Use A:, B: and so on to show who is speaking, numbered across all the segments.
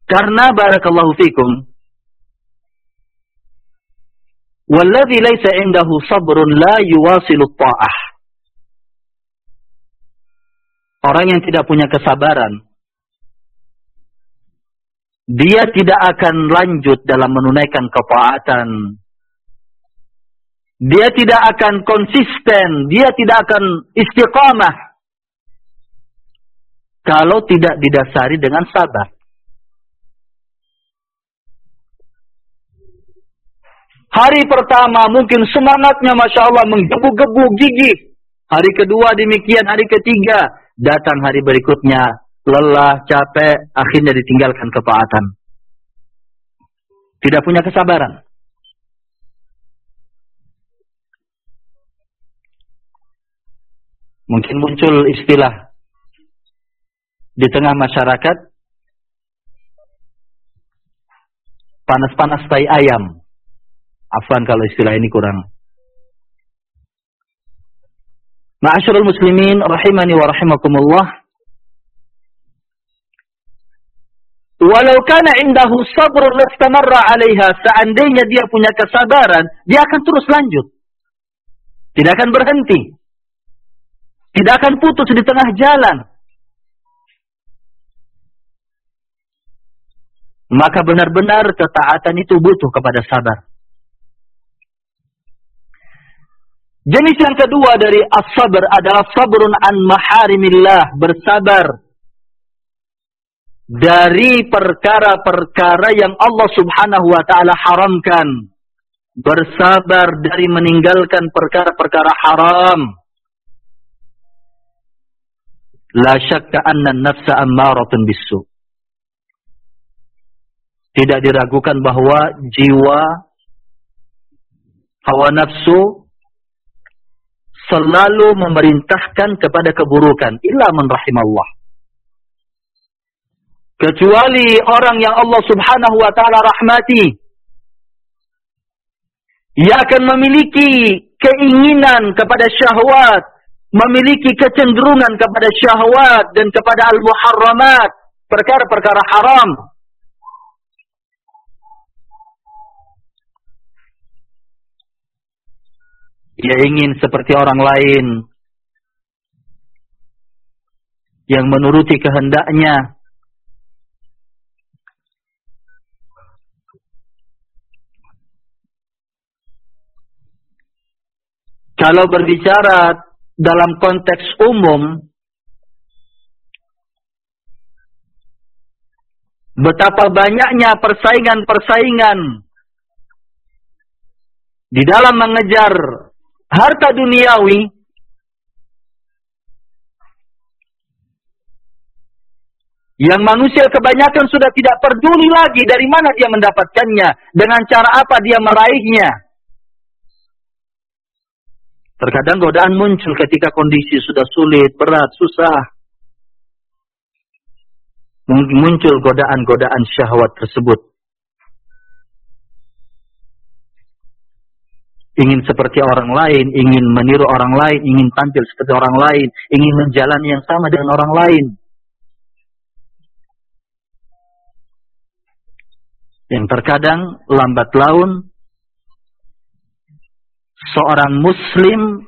A: Karena barakallahu fikum, walladzi laisa indahu sabrun la yuwasilu ta'ah. Orang yang tidak punya kesabaran, dia tidak akan lanjut dalam menunaikan ketaatan. Dia tidak akan konsisten, dia tidak akan istiqamah kalau tidak didasari dengan sabar. Hari pertama mungkin semangatnya Masya Allah menggebu-gebu gigih. Hari kedua demikian, hari ketiga. Datang hari berikutnya, lelah, capek, akhirnya ditinggalkan ketaatan. Tidak punya kesabaran. Mungkin muncul istilah di tengah masyarakat, panas-panas tai ayam. Afwan kalau istilah ini kurang. Ma'asyiral muslimin rahimani wa rahimakumullah. Walau kana indahu sabrun lastamarra 'alaiha, seandainya dia punya kesabaran, dia akan terus lanjut. Tidak akan berhenti. Tidak akan putus di tengah jalan. Maka benar-benar ketaatan itu butuh kepada sabar. Jenis yang kedua dari as-sabr adalah sabrun an maharimillah, bersabar dari perkara-perkara yang Allah Subhanahu wa taala haramkan. Bersabar dari meninggalkan perkara-perkara haram. La syakka anna an-nafsa ammaratun bis-su'. Tidak diragukan bahwa jiwa, hawa nafsu selalu memerintahkan kepada keburukan. Illa man rahimallah. Kecuali orang yang Allah Subhanahu wa ta'ala rahmati. Ia akan memiliki keinginan kepada syahwat. Memiliki kecenderungan kepada syahwat dan kepada al-muharramat. Perkara-perkara haram. Ia ingin seperti orang lain yang menuruti kehendaknya. Kalau berbicara dalam konteks umum, betapa banyaknya persaingan-persaingan di dalam mengejar harta duniawi, yang manusia kebanyakan sudah tidak peduli lagi dari mana dia mendapatkannya, dengan cara apa dia meraihnya. Terkadang godaan muncul ketika kondisi sudah sulit, berat, susah. Muncul godaan-godaan syahwat tersebut. Ingin seperti orang lain, ingin meniru orang lain, ingin tampil seperti orang lain, ingin menjalani yang sama dengan orang lain. Yang terkadang lambat laun seorang muslim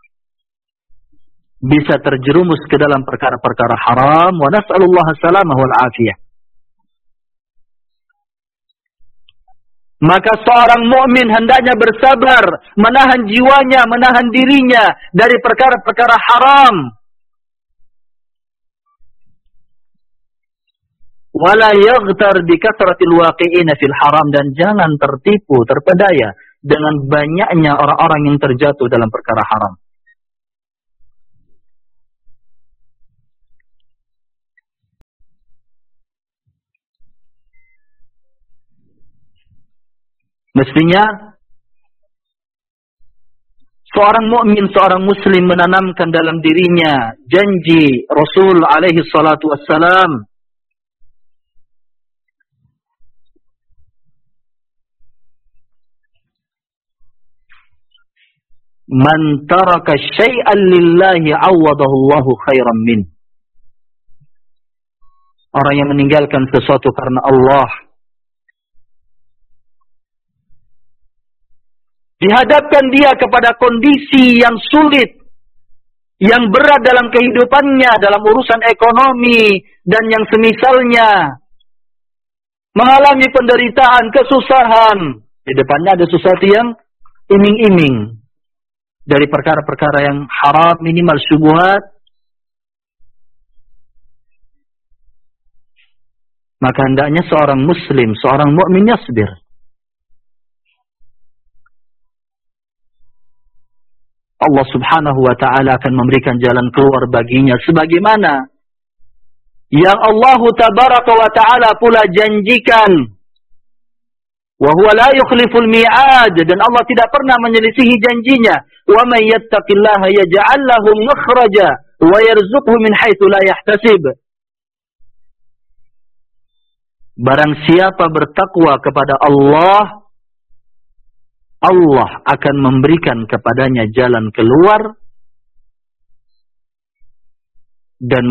A: bisa terjerumus ke dalam perkara-perkara haram. Wa nas'alullah salamah wal afiyah. Maka seorang mukmin hendaknya bersabar, menahan jiwanya, menahan dirinya dari perkara-perkara haram. Wala yaghtar bi kathratil waqi'ina fil haram, dan jangan tertipu, terpedaya dengan banyaknya orang-orang yang terjatuh dalam perkara haram. Mestinya seorang mukmin, seorang muslim menanamkan dalam dirinya janji Rasul alaihi salatu wassalam, man taraka syai'an lillahi 'awwadahu Allahu khairan min. Orang yang meninggalkan sesuatu karena Allah, dihadapkan dia kepada kondisi yang sulit, yang berat dalam kehidupannya, dalam urusan ekonomi dan yang semisalnya, mengalami penderitaan, kesusahan. Di depannya ada sesuatu yang iming-iming dari perkara-perkara yang haram, minimal syubhat, maka hendaknya seorang muslim, seorang mukmin yasbir. Allah subhanahu wa ta'ala akan memberikan jalan keluar baginya sebagaimana yang Allah tabaraka wa ta'ala pula janjikan. Wa huwa la yukhliful mi'ad, dan Allah tidak pernah menyelisihi janjinya. Wa may yattaqillaha yaj'al lahu makhraja wa yarzuqhu min haitsu la yahtasib. Barang siapa bertakwa kepada Allah, Allah akan memberikan kepadanya jalan keluar dan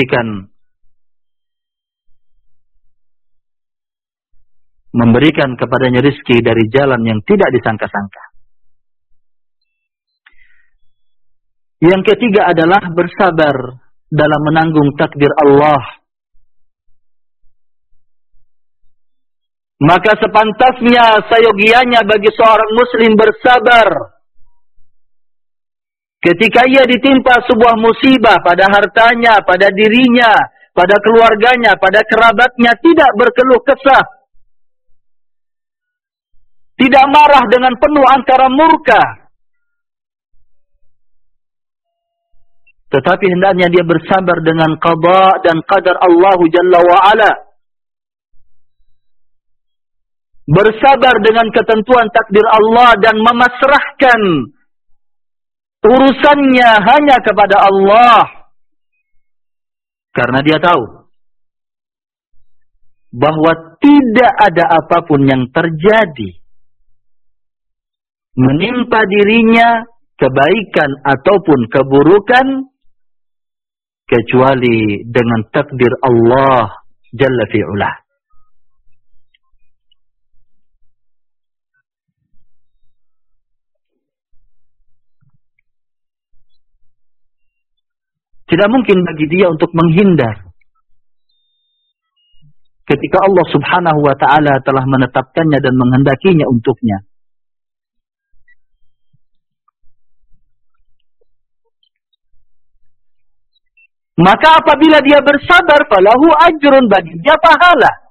A: memberikan kepadanya rezeki dari jalan yang tidak disangka-sangka. Yang ketiga adalah bersabar dalam menanggung takdir Allah. Maka sepantasnya, sayogianya bagi seorang muslim bersabar ketika ia ditimpa sebuah musibah pada hartanya, pada dirinya, pada keluarganya, pada kerabatnya, tidak berkeluh kesah, tidak marah dengan penuh angkara murka, tetapi hendaknya dia bersabar dengan qada dan qadar Allah Jalla wa'ala. Bersabar dengan ketentuan takdir Allah dan memasrahkan urusannya hanya kepada Allah. Karena dia tahu bahwa tidak ada apapun yang terjadi menimpa dirinya, kebaikan ataupun keburukan, kecuali dengan takdir Allah Jalla fi'ulah. Tidak mungkin bagi dia untuk menghindar ketika Allah subhanahu wa ta'ala telah menetapkannya dan menghendakinya untuknya. Maka apabila dia bersabar, falahu ajrun, bagi dia pahala.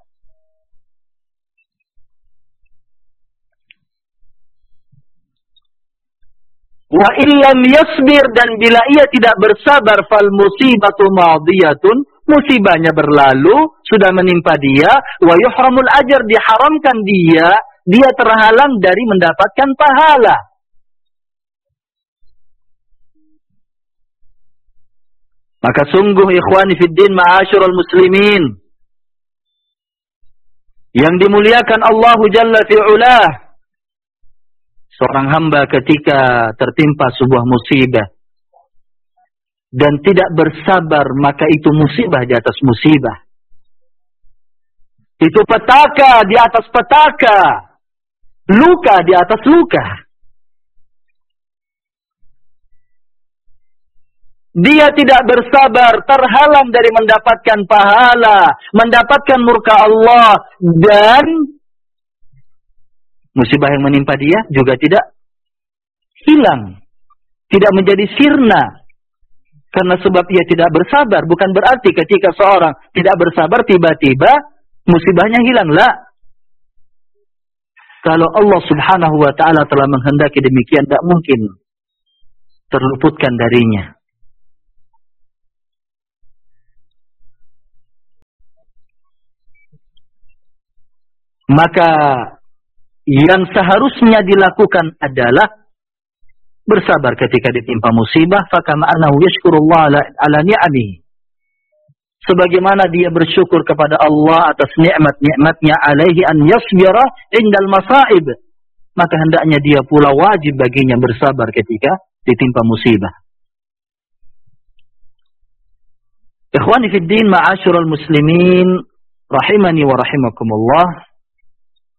A: Wa illam yasbir, dan bila ia tidak bersabar, fal musibatu madiyatun, musibahnya berlalu, sudah menimpa dia, wa yuhramul ajr, diharamkan dia terhalang dari mendapatkan pahala. Maka sungguh ikhwani fiddin ma'asyiral muslimin yang dimuliakan Allah Jalla fi'ulah, seorang hamba ketika tertimpa sebuah musibah dan tidak bersabar, maka itu musibah di atas musibah. Itu petaka di atas petaka, luka di atas luka. Dia tidak bersabar, terhalang dari mendapatkan pahala, mendapatkan murka Allah, dan musibah yang menimpa dia juga tidak hilang, tidak menjadi sirna. Karena sebab ia tidak bersabar, bukan berarti ketika seorang tidak bersabar tiba-tiba musibahnya hilang. La. Kalau Allah subhanahu wa ta'ala telah menghendaki demikian, tidak mungkin terluputkan darinya. Maka yang seharusnya dilakukan adalah bersabar ketika ditimpa musibah, fakama annahu yashkurullah ala ni'amihi, sebagaimana dia bersyukur kepada Allah atas nikmat-nikmatnya, alaihi an yasbira indal masaib, maka hendaknya dia pula wajib baginya bersabar ketika ditimpa musibah. Ikhwani fid din, ma'asyiral muslimin, rahimani wa rahimakumullah.